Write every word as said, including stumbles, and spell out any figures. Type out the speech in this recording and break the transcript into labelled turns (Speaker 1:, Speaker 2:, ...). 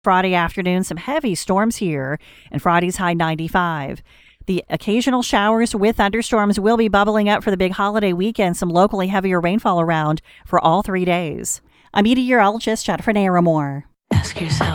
Speaker 1: Friday afternoon, some heavy storms here, and Friday's high ninety-five. The occasional showers with thunderstorms will be bubbling up for the big holiday weekend. Some locally heavier rainfall around for all three days. I'm meteorologist Jennifer Naramore.
Speaker 2: Ask yourself.